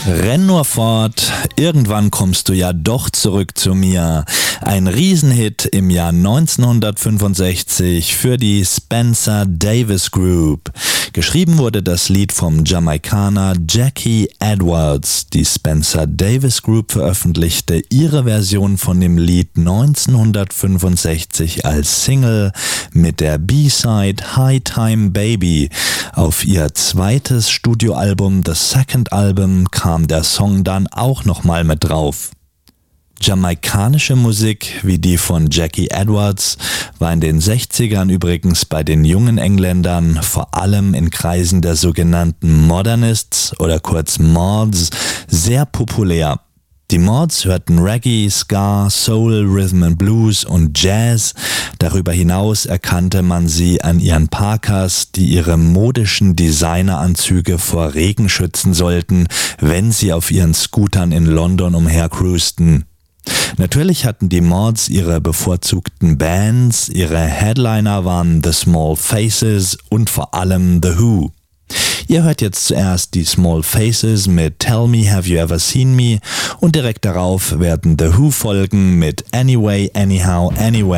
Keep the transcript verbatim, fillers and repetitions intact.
Renn nur fort, irgendwann kommst du ja doch zurück zu mir. Ein Riesenhit im Jahr neunzehnhundertfünfundsechzig für die Spencer Davis Group. Geschrieben wurde das Lied vom Jamaikaner Jackie Edwards. Die Spencer Davis Group veröffentlichte ihre Version von dem Lied neunzehnhundertfünfundsechzig als Single mit der B-Side High Time Baby. Auf ihr zweites Studioalbum The Second Album kam der Song dann auch nochmal mit drauf. Jamaikanische Musik wie die von Jackie Edwards war in den sechzigern übrigens bei den jungen Engländern, vor allem in Kreisen der sogenannten Modernists oder kurz Mods, sehr populär. Die Mods hörten Reggae, Ska, Soul, Rhythm and Blues und Jazz. Darüber hinaus erkannte man sie an ihren Parkas, die ihre modischen Designeranzüge vor Regen schützen sollten, wenn sie auf ihren Scootern in London umhercruisten. Natürlich hatten die Mods ihre bevorzugten Bands, ihre Headliner waren The Small Faces und vor allem The Who. Ihr hört jetzt zuerst die Small Faces mit Tell Me Have You Ever Seen Me und direkt darauf werden The Who folgen mit Anyway, Anyhow, Anywhere.